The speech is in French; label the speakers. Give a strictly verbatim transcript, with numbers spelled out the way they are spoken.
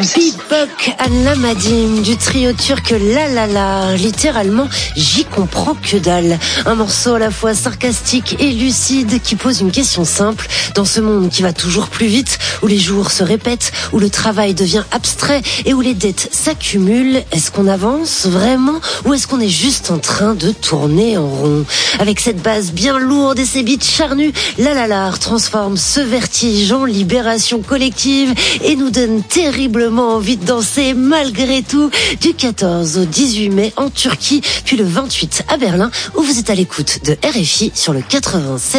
Speaker 1: Bebok Anlamadim du trio turc La La La. Littéralement, j'y comprends que dalle. Un morceau à la fois sarcastique et lucide qui pose une question simple. Dans ce monde qui va toujours plus vite, où les jours se répètent, où le travail devient abstrait et où les dettes s'accumulent, est-ce qu'on avance vraiment ou est-ce qu'on est juste en train de tourner en rond? Avec cette base bien lourde et ses beats charnus, La La La transforme ce vertige en libération collective et nous donne terriblement envie de danser malgré tout du quatorze au dix-huit mai en Turquie, puis le vingt-huit à Berlin où vous êtes à l'écoute de R F I sur le quatre-vingt-sept.